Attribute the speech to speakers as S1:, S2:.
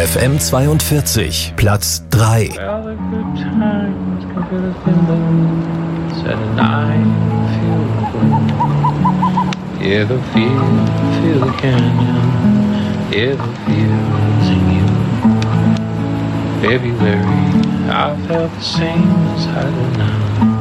S1: FM 42, Platz 3.
S2: Well, the good times can feel the windows and I feel the wind. Yeah, the feel the canyon. Yeah, the feel's in you. February, I felt the same as I do now.